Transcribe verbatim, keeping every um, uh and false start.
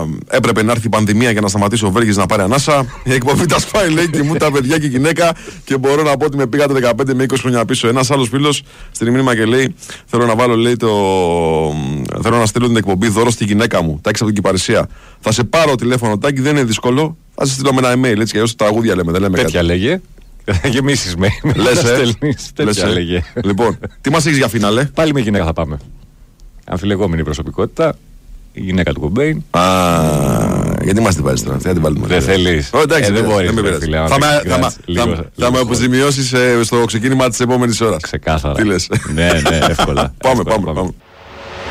έπρεπε να έρθει η πανδημία για να σταματήσει ο Βέργης να πάρει ανάσα. Η εκπομπή τα σπάει, λέει, και μου τα παιδιά και η γυναίκα. Και μπορώ να πω ότι με πήγατε δεκαπέντε με είκοσι χρόνια πίσω. Ένας άλλος φίλος στην μήνυμα και λέει: Θέλω να βάλω, λέει, το. Θέλω να στείλω την εκπομπή δώρο στη γυναίκα μου. Τάκη από την Κυπαρισία. Θα σε πάρω τηλέφωνο, Τάκη, δεν είναι δύσκολο. Θα σε στείλω με ένα email, έτσι, και τραγούδια λέμε, δεν λέμε τέτοια κάτι. Λέγε. Γεμίσεις με. Λες, ε. Τέτοια λέγε. Λοιπόν, τι μας έχεις για φινάλε? Πάλι με γυναίκα θα πάμε. Αμφιλεγόμενη προσωπικότητα. Η γυναίκα του Κομπέιν. Α, γιατί μας την βάζεις τώρα, θα την βάλουμε. Δεν θέλεις. Εντάξει, δεν μπορεί. Θα με αποζημιώσεις στο ξεκίνημα της επόμενης ώρας. Ξεκάθαρα. Τι λες? Ναι, ναι, εύκολα. Πάμε, πάμε.